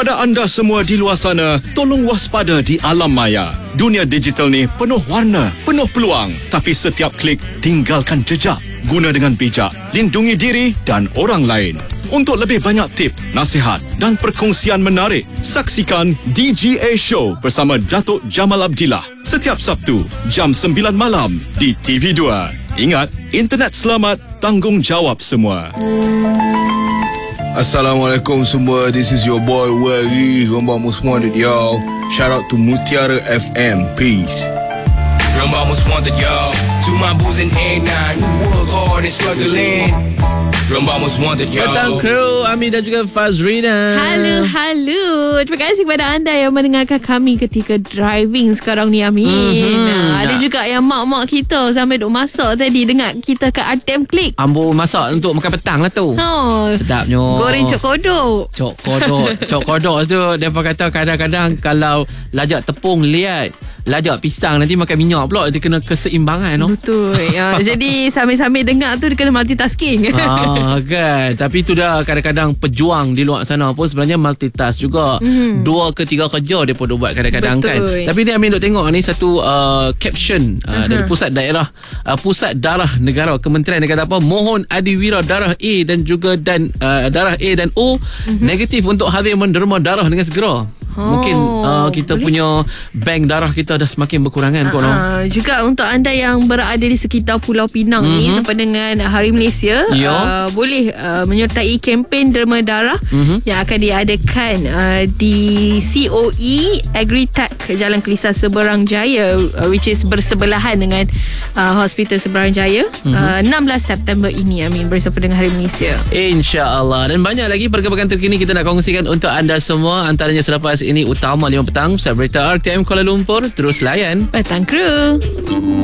Kepada anda semua di luar sana, tolong waspada di alam maya. Dunia digital ni penuh warna, penuh peluang. Tapi setiap klik tinggalkan jejak. Guna dengan bijak, lindungi diri dan orang lain. Untuk lebih banyak tip, nasihat dan perkongsian menarik, saksikan DGA Show bersama Datuk Jamal Abdillah setiap Sabtu jam 9 malam di TV2. Ingat, internet selamat, tanggungjawab semua. Assalamualaikum semua. This is your boy Wari. Romba most wanted, y'all. Shout out to Mutiara FM. Peace. Romba most wanted, y'all. To my boys in A9 who work hard and struggling. Romba most wanted, y'all. Petang kru, Ami dan juga Fazrina. Halo. Terima kasih kepada anda yang mendengarkan kami ketika driving sekarang ni, Amin. Ada juga yang mak-mak kita sampai duk masak tadi dengar kita kat RTM Klik. Ambo masak untuk makan petang lah tu. Sedapnya. Goreng cok kodok. Cok kodok tu mereka kata kadang-kadang kalau lajak tepung liat, lajak pisang nanti makan minyak pula, dia kena keseimbangan. Betul. Jadi sambil-sambil dengar tu dia kena multitasking. Kan. Tapi tu dah kadang-kadang pejuang di luar sana pun sebenarnya multitask juga. 2 ke 3 kerja dia pun buat kadang-kadang. Betul. Kan. Tapi dia ambil duk tengok ni satu caption dari pusat darah negara, Kementerian dia kata apa, mohon adiwira darah A dan juga darah A dan O negatif untuk hari menderma darah dengan segera. Mungkin kita punya bank darah kita dah semakin berkurangan kot. Juga untuk anda yang berada di sekitar Pulau Pinang ni sempena dengan Hari Malaysia, boleh menyertai kempen derma darah yang akan diadakan di COE Agritech Jalan Kelisa Seberang Jaya, which is bersebelahan dengan Hospital Seberang Jaya. 16 September ini, Amin, bersama dengan Hari Malaysia, InsyaAllah. Dan banyak lagi perkembangan terkini kita nak kongsikan untuk anda semua. Antaranya selepas ini Utama 5 petang, Berita RTM Kuala Lumpur. Terus layan Petang Kru.